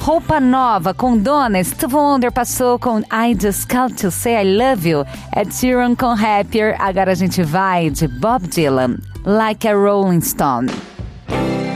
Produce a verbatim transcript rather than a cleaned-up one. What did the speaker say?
Roupa Nova com Donna, Stevie Wonder passou com I Just Called to Say I Love You, Ed Sheeran com Happier. Agora a gente vai de Bob Dylan, Like a Rolling Stone.